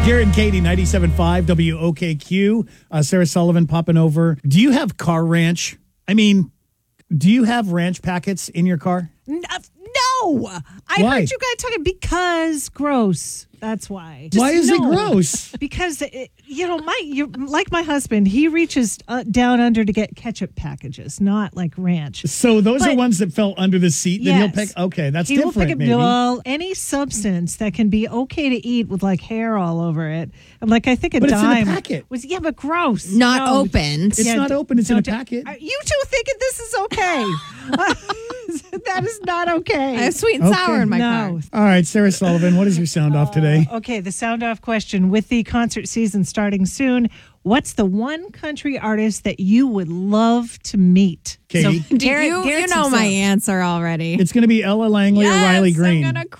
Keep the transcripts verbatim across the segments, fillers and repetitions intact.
Garrett and Katie, ninety-seven point five W O K Q. Uh, Sarah Sullivan popping over. Do you have car ranch? I mean, do you have ranch packets in your car? No, I Why? heard you guys talking because gross. That's why. Why is it no. gross? Because it, you know, my you like my husband, he reaches uh, down under to get ketchup packages, not like ranch. So those But- are ones that fell under the seat that Yes. he'll pick. Okay, that's he different. will pick up maybe. well, any substance that can be okay to eat with like hair all over it. I'm like, I think a But it's in a dime packet. was yeah, but gross. Not No. opened. It's not open. It's in a don't- packet. Are you two thinking this is okay? That is not okay. I have sweet and sour Okay. in my no. car. All right, Sarah Sullivan, what is your sound off today? Okay, the sound off question. With the concert season starting soon, what's the one country artist that you would love to meet? Katie? So, Do Garrett- you, you Garrett's know my himself. answer already. It's going to be Ella Langley yes, or Riley Green. I'm gonna cry.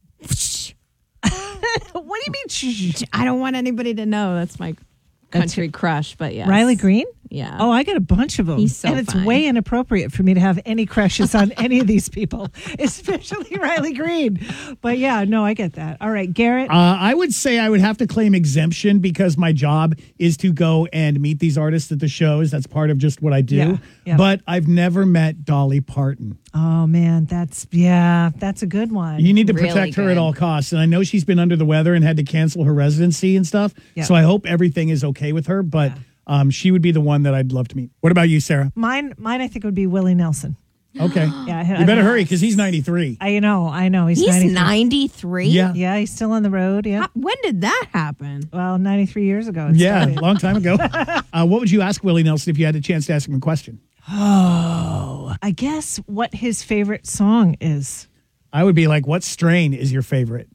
What do you mean? shh? I don't want anybody to know that's my country crush, but yeah. Riley Green? Yeah. Oh, I got a bunch of them. He's so and it's fine. way inappropriate for me to have any crushes on any of these people, especially Riley Green. But yeah, no, I get that. All right, Garrett. Uh, I would say I would have to claim exemption because my job is to go and meet these artists at the shows. That's part of just what I do. Yeah, yeah. But I've never met Dolly Parton. oh, man, that's, yeah, that's a good one. You need to Really protect her at good. all costs. And I know she's been under the weather and had to cancel her residency and stuff. Yeah. So I hope everything is okay with her. But um, she would be the one that I'd love to meet. What about you, Sarah? Mine, mine, I think would be Willie Nelson. Okay. Yeah, I- You better I- hurry because he's ninety-three. I know, I know. He's, He's ninety-three. ninety-three? Yeah. Yeah, he's still on the road. Yeah. How- When did that happen? Well, ninety-three years ago. it Yeah, a started. long time ago. uh, what would you ask Willie Nelson if you had a chance to ask him a question? Oh, I guess what his favorite song is. I would be like, what strain is your favorite?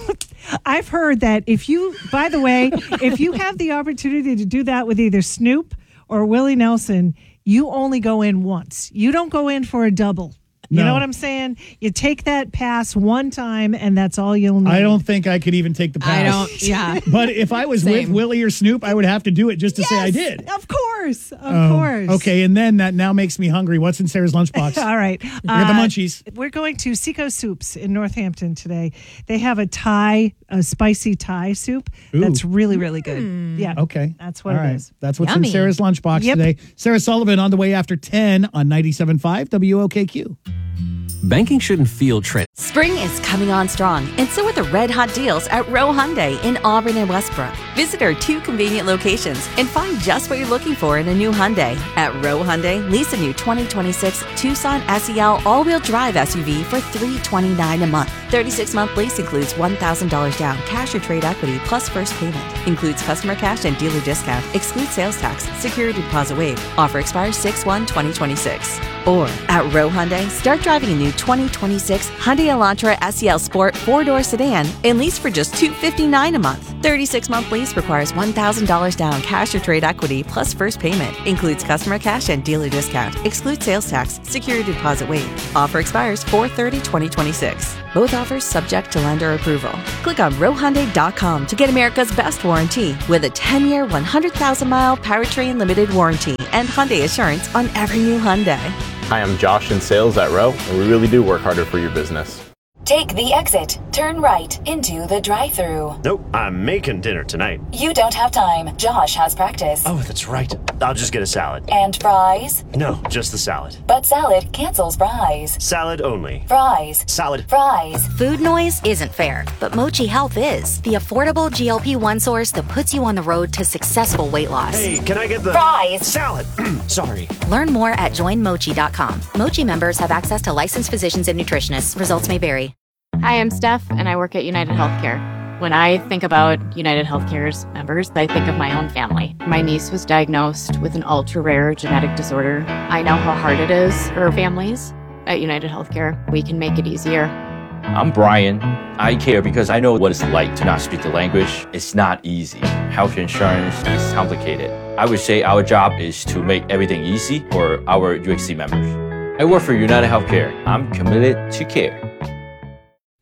I've heard that if you, by the way, if you have the opportunity to do that with either Snoop or Willie Nelson, you only go in once. You don't go in for a double. You No. know what I'm saying? You take that pass one time, and that's all you'll need. I don't think I could even take the pass. I don't, yeah. But if I was with Same. Willie or Snoop, I would have to do it just to say I Yes, did. Of course, of Oh, course. Okay, and then that now makes me hungry. What's in Sarah's lunchbox? All right. We got the Uh, munchies. We're going to Seco Soups in Northampton today. They have a Thai, a spicy Thai soup that's really, really good. Yeah. Okay. That's what All it right. is. That's what's Yummy. in Sarah's lunchbox Yep. today. Sarah Sullivan on the way after ten on ninety-seven point five W O K Q. Banking shouldn't feel trendy. Spring is coming on strong, and so are the red hot deals at Row Hyundai in Auburn and Westbrook. Visit our two convenient locations and find just what you're looking for in a new Hyundai. At Row Hyundai, lease a new twenty twenty-six Tucson S E L all-wheel drive S U V for three hundred twenty-nine dollars a month. thirty-six month lease includes one thousand dollars down, cash or trade equity, plus first payment. Includes customer cash and dealer discount. Excludes sales tax. Security deposit waived. Offer expires six one twenty twenty-six. Or at Row Hyundai, start driving a new twenty twenty-six Hyundai Elantra S E L Sport four-door sedan and lease for just two hundred fifty-nine dollars a month. thirty-six month lease requires one thousand dollars down, cash or trade equity, plus first payment. Includes customer cash and dealer discount. Excludes sales tax. Security deposit waived. Offer expires four thirty twenty twenty-six. Both offers subject to lender approval. Click on row hyundai dot com to get America's best warranty with a ten year, one hundred thousand mile powertrain limited warranty and Hyundai Assurance on every new Hyundai. Hi, I'm Josh in sales at Row, and we really do work harder for your business. Take the exit. Turn right into the drive-thru. Nope, I'm making dinner tonight. You don't have time. Josh has practice. Oh, that's right. I'll just get a salad. And fries? No, just the salad. But salad cancels fries. Salad only. Fries. Salad. Fries. Food noise isn't fair, but Mochi Health is. The affordable G L P one source that puts you on the road to successful weight loss. Hey, can I get the Fries. salad? Sorry. Learn more at join mochi dot com. Mochi members have access to licensed physicians and nutritionists. Results may vary. Hi, I'm Steph, and I work at United Healthcare. When I think about United Healthcare's members, I think of my own family. My niece was diagnosed with an ultra-rare genetic disorder. I know how hard it is for families. At United Healthcare, we can make it easier. I'm Brian. I care because I know what it's like to not speak the language. It's not easy. Health insurance is complicated. I would say our job is to make everything easy for our U H C members. I work for United Healthcare. I'm committed to care.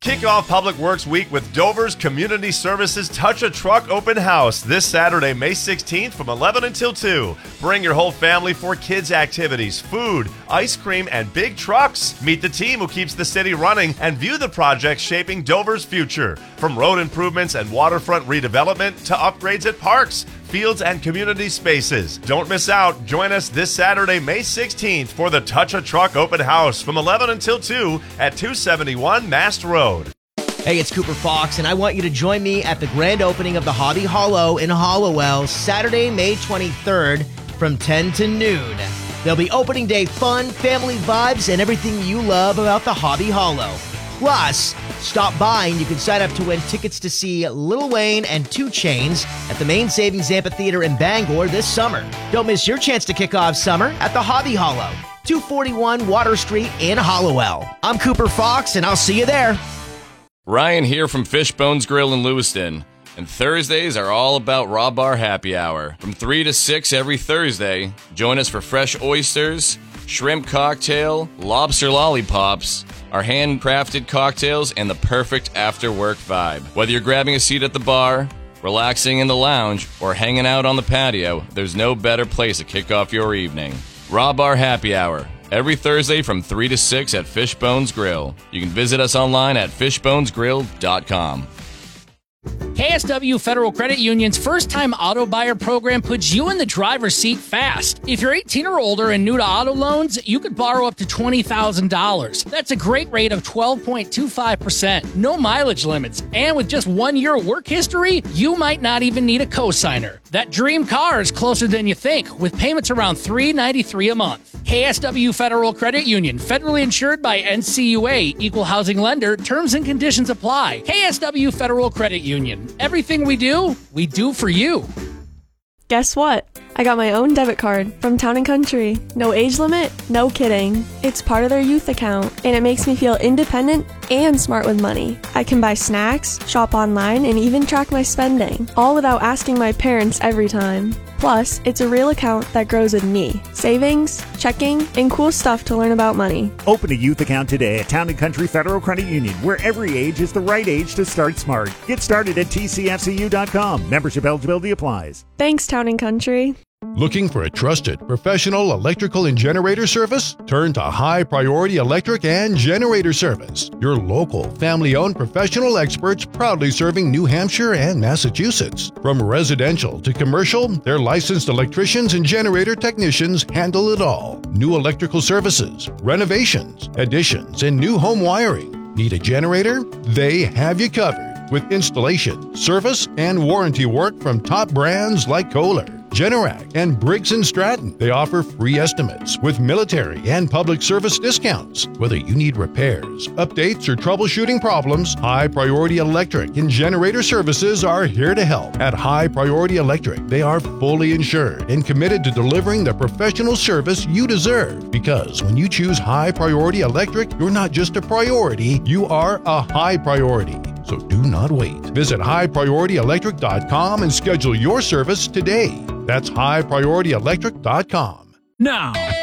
Kick off Public Works Week with Dover's Community Services Touch a Truck Open House this Saturday, May sixteenth from eleven until two. Bring your whole family for kids' activities, food, ice cream, and big trucks. Meet the team who keeps the city running and view the projects shaping Dover's future. From road improvements and waterfront redevelopment to upgrades at parks, fields, and community spaces. Don't miss out. Join us this Saturday, May sixteenth for the Touch a Truck Open House from eleven until two at two seventy-one Mast Road. Hey, it's Cooper Fox, and I want you to join me at the grand opening of the Hobby Hollow in Hollowell, Saturday, May twenty-third from ten to noon. There'll be opening day fun, family vibes, and everything you love about the Hobby Hollow. Plus, stop by and you can sign up to win tickets to see Lil Wayne and two Chainz at the Main Savings Amphitheater in Bangor this summer. Don't miss your chance to kick off summer at the Hobby Hollow, two forty-one Water Street in Hollowell. I'm Cooper Fox, and I'll see you there. Ryan here from Fishbones Grill in Lewiston. And Thursdays are all about Raw Bar Happy Hour. From three to six every Thursday, join us for fresh oysters, shrimp cocktail, lobster lollipops, our handcrafted cocktails, and the perfect after-work vibe. Whether you're grabbing a seat at the bar, relaxing in the lounge, or hanging out on the patio, there's no better place to kick off your evening. Raw Bar Happy Hour, every Thursday from three to six at Fishbones Grill. You can visit us online at fishbones grill dot com. K S W Federal Credit Union's first-time auto buyer program puts you in the driver's seat fast. If you're eighteen or older and new to auto loans, you could borrow up to twenty thousand dollars. That's a great rate of twelve point two five percent. No mileage limits. And with just one year of work history, you might not even need a cosigner. That dream car is closer than you think, with payments around three dollars and ninety-three cents a month. K S W Federal Credit Union, federally insured by N C U A, equal housing lender. Terms and conditions apply. K S W Federal Credit Union. Everything we do, we do for you. Guess what? I got my own debit card from Town and Country. No age limit, no kidding. It's part of their youth account, and it makes me feel independent and smart with money. I can buy snacks, shop online, and even track my spending, all without asking my parents every time. Plus, it's a real account that grows with me. Savings, checking, and cool stuff to learn about money. Open a youth account today at Town and Country Federal Credit Union, where every age is the right age to start smart. Get started at T C F C U dot com. Membership eligibility applies. Thanks, Town and Country. Looking for a trusted professional electrical and generator service? Turn to High Priority Electric and Generator Service. Your local, family-owned professional experts proudly serving New Hampshire and Massachusetts. From residential to commercial, their licensed electricians and generator technicians handle it all. New electrical services, renovations, additions, and new home wiring. Need a generator? They have you covered with installation, service, and warranty work from top brands like Kohler, Generac, and Briggs and Stratton. They offer free estimates with military and public service discounts. Whether you need repairs, updates, or troubleshooting problems, High Priority Electric and Generator Services are here to help. At High Priority Electric, they are fully insured and committed to delivering the professional service you deserve. Because when you choose High Priority Electric, you're not just a priority, you are a high priority. So do not wait. Visit high priority electric dot com and schedule your service today. That's high priority electric dot com. Now,